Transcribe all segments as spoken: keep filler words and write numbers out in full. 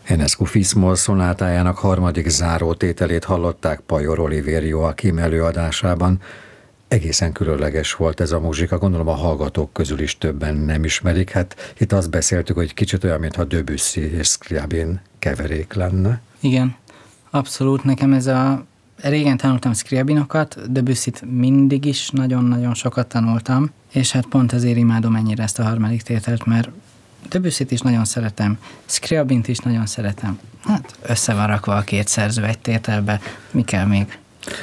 Enescu Fis-moll szonátájának harmadik zárótételét hallották Pajor Olivér Joachim előadásában. Egészen különleges volt ez a muzsika, gondolom a hallgatók közül is többen nem ismerik. Hát itt azt beszéltük, hogy kicsit olyan, mintha Debussy és Scriabin keverék lenne. Igen, abszolút. Nekem ez a... Régen tanultam Scriabinokat, Debussyt mindig is nagyon-nagyon sokat tanultam, és hát pont ezért imádom ennyire ezt a harmadik tételt, mert Debussyt is nagyon szeretem, Scriabint is nagyon szeretem. Hát össze van rakva a két szerző egy tételbe, mi kell még?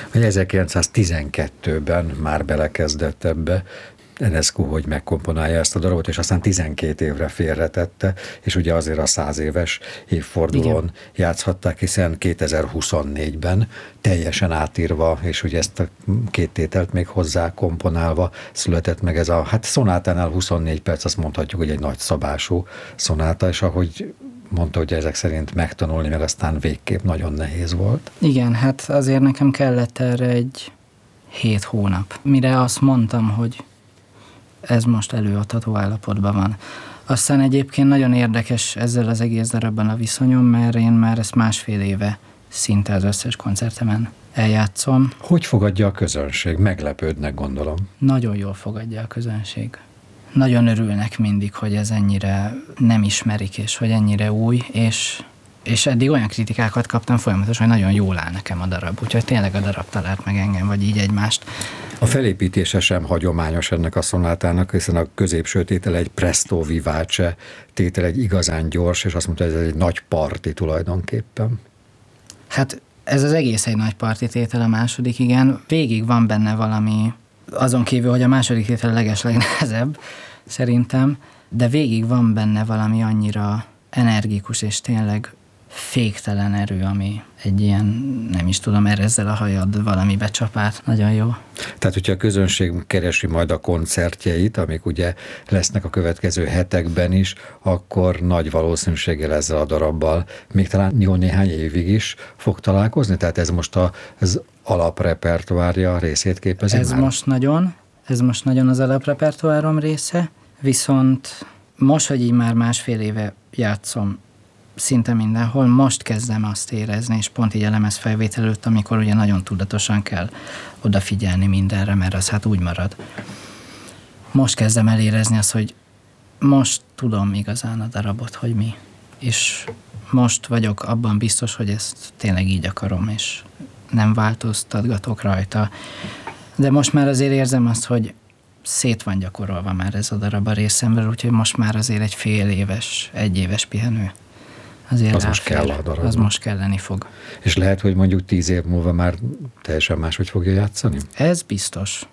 ezerkilencszáztizenkettőben már belekezdett ebbe Enescu, hogy megkomponálja ezt a darabot, és aztán tizenkét évre félretette, és ugye azért a száz éves évfordulón igen. játszhatták, hiszen kétezer-huszonnégyben teljesen átírva, és ugye ezt a két tételt még hozzá komponálva született meg ez a, hát szonátánál huszonnégy perc, azt mondhatjuk, hogy egy nagyszabású szonáta, és ahogy mondta, hogy ezek szerint megtanulni, meg aztán végképp nagyon nehéz volt. Igen, hát azért nekem kellett erre egy hét hónap, mire azt mondtam, hogy ez most előadható állapotban van. Aztán egyébként nagyon érdekes ezzel az egész darabban a viszonyom, mert én már ezt másfél éve szinte az összes koncertemen eljátszom. Hogy fogadja a közönség? Meglepődnek, gondolom. Nagyon jól fogadja a közönség. Nagyon örülnek mindig, hogy ez ennyire nem ismerik, és hogy ennyire új, és, és eddig olyan kritikákat kaptam folyamatosan, hogy nagyon jól áll nekem a darab, úgyhogy tényleg a darab talált meg engem, vagy így egymást. A felépítése sem hagyományos ennek a szonátának, hiszen a középső tétel egy presto vivace tétel, egy igazán gyors, és azt mondta, hogy ez egy nagy parti tulajdonképpen. Hát ez az egész egy nagy parti tétel, a második, igen. Végig van benne valami, azon kívül, hogy a második tétel legeslegnehezebb, szerintem, de végig van benne valami annyira energikus, és tényleg féktelen erő, ami egy ilyen, nem is tudom, erezzel a hajad valami becsapát. Nagyon jó. Tehát, hogyha a közönség keresi majd a koncertjeit, amik ugye lesznek a következő hetekben is, akkor nagy valószínűséggel ezzel a darabbal még talán jó néhány évig is fog találkozni? Tehát ez most az alaprepertoárja részét képezi? Ez már? most nagyon, ez most nagyon az alaprepertoárom része, viszont most, hogy így már másfél éve játszom szinte mindenhol, most kezdem azt érezni, és pont így a lemezfelvétel előtt, amikor ugye nagyon tudatosan kell odafigyelni mindenre, mert az hát úgy marad. Most kezdem elérezni azt, hogy most tudom igazán a darabot, hogy mi. És most vagyok abban biztos, hogy ezt tényleg így akarom, és nem változtatgatok rajta. De most már azért érzem azt, hogy szét van gyakorolva már ez a darab a részemről, úgyhogy most már azért egy fél éves, egy éves pihenő. Azért az most kell a darab. Az most kelleni fog. És lehet, hogy mondjuk tíz év múlva már teljesen máshogy fogja játszani? Ez biztos.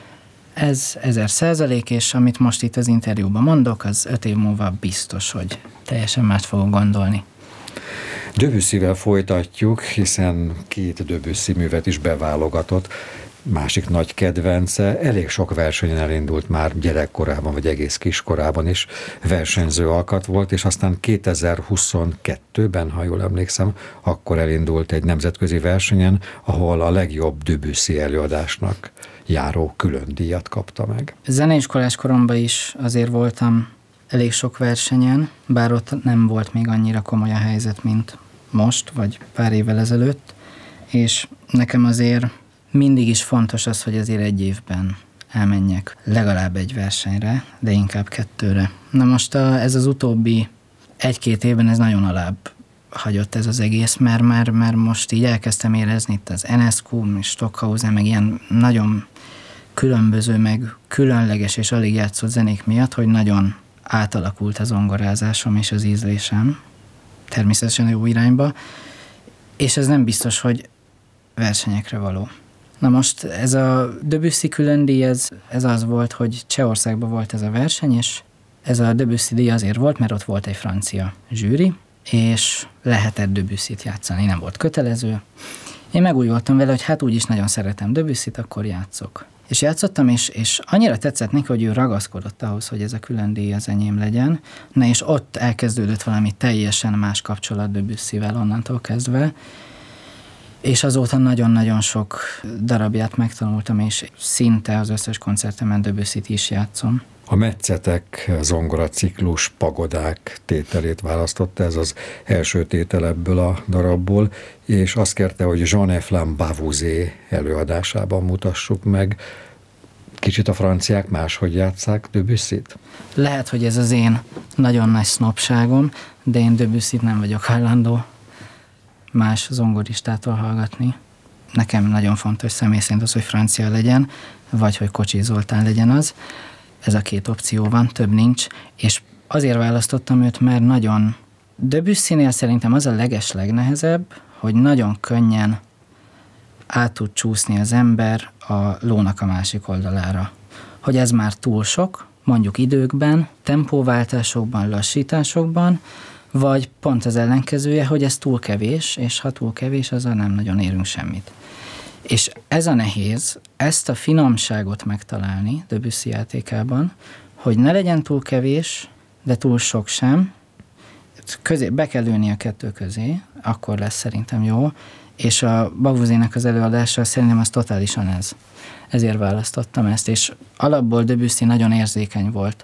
Ez ezer százalék, és amit most itt az interjúban mondok, az öt év múlva biztos, hogy teljesen mást fogok gondolni. Debussyvel folytatjuk, hiszen két Debussy művet is beválogatott. Másik nagy kedvence, elég sok versenyen elindult már gyerekkorában, vagy egész kiskorában is versenyző alkat volt, és aztán kétezer-huszonkettőben, ha jól emlékszem, akkor elindult egy nemzetközi versenyen, ahol a legjobb Debussy előadásnak járó külön díjat kapta meg. Zeneiskolás koromban is azért voltam elég sok versenyen, bár ott nem volt még annyira komoly a helyzet, mint most, vagy pár évvel ezelőtt, és nekem azért mindig is fontos az, hogy azért egy évben elmenjek legalább egy versenyre, de inkább kettőre. Na most a, ez az utóbbi egy-két évben ez nagyon alább hagyott ez az egész, mert már, már most így elkezdtem érezni itt az Enescu, és Stockhausen, meg ilyen nagyon különböző, meg különleges és alig játszott zenék miatt, hogy nagyon átalakult az zongorázásom és az ízlésem, természetesen a jó irányba, és ez nem biztos, hogy versenyekre való. Na most ez a Debussy külön díj, ez, ez az volt, hogy Csehországban volt ez a verseny, és ez a Debussy díj azért volt, mert ott volt egy francia zsűri, és lehetett Debussyt játszani, nem volt kötelező. Én meg úgy voltam vele, hogy hát úgyis nagyon szeretem Debussyt, akkor játszok. És játszottam, és, és annyira tetszett neki, hogy ő ragaszkodott ahhoz, hogy ez a külön díj az enyém legyen. Na és ott elkezdődött valami teljesen más kapcsolat Debussyvel onnantól kezdve, és azóta nagyon-nagyon sok darabját megtanultam, és szinte az összes koncertemen Debussyt is játszom. A Metszetek zongoraciklus pagodák tételét választotta, ez az első tétel ebből a darabból, és azt kérte, hogy Jean-Eflamme Bavouzé előadásában mutassuk meg. Kicsit a franciák máshogy játsszák Debussyt? Lehet, hogy ez az én nagyon nagy sznobságom, de én Debussyt nem vagyok hajlandó más zongoristától hallgatni. Nekem nagyon fontos személy szerint az, hogy francia legyen, vagy hogy Kocsis Zoltán legyen az. Ez a két opció van, több nincs, és azért választottam őt, mert nagyon Debussynél szerintem az a leges legnehezebb, hogy nagyon könnyen át tud csúszni az ember a lónak a másik oldalára. Hogy ez már túl sok, mondjuk időkben, tempóváltásokban, lassításokban, vagy pont az ellenkezője, hogy ez túl kevés, és ha túl kevés, azzal nem nagyon érünk semmit. És ez a nehéz, ezt a finomságot megtalálni Debussy játékában, hogy ne legyen túl kevés, de túl sok sem, közé, be kell ülni a kettő közé, akkor lesz szerintem jó, és a Bavouzének az előadása szerintem az totálisan ez. Ezért választottam ezt, és alapból Debussy nagyon érzékeny volt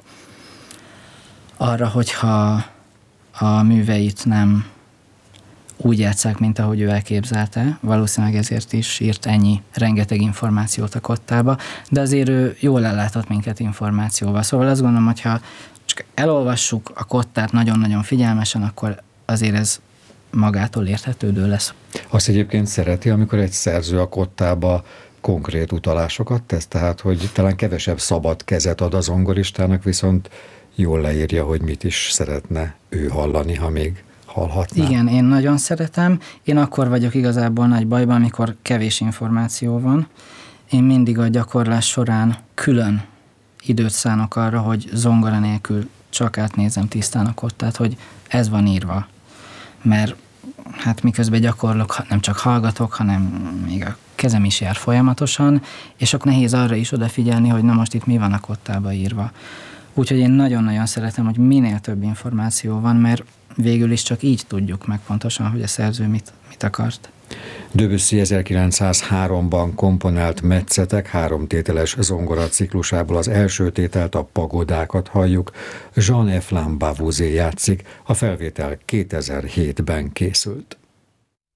arra, hogyha a műveit nem úgy játsszák, mint ahogy ő elképzelte. Valószínűleg ezért is írt ennyi rengeteg információt a kottába, de azért ő jól ellátott minket információval. Szóval azt gondolom, hogyha csak elolvassuk a kottát nagyon-nagyon figyelmesen, akkor azért ez magától érthetődő lesz. Azt egyébként szereti, amikor egy szerző a kottába konkrét utalásokat tesz, tehát hogy talán kevesebb szabad kezet ad a zongoristának, viszont jól leírja, hogy mit is szeretne ő hallani, ha még hallhatná. Igen, én nagyon szeretem. Én akkor vagyok igazából nagy bajban, amikor kevés információ van. Én mindig a gyakorlás során külön időt szánok arra, hogy zongora nélkül csak átnézem tisztán a kottát, hogy ez van írva. Mert hát miközben gyakorlok, nem csak hallgatok, hanem még a kezem is jár folyamatosan, és akkor nehéz arra is odafigyelni, hogy na most itt mi van a kottába írva. Úgyhogy én nagyon-nagyon szeretem, hogy minél több információ van, mert végül is csak így tudjuk meg pontosan, hogy a szerző mit, mit akart. Debussy ezerkilencszázháromban komponált Metszetek háromtételes zongora ciklusából az első tételt, a pagodákat halljuk. Jean-Eflamme Bavouzé játszik, a felvétel kétezer-hétben készült.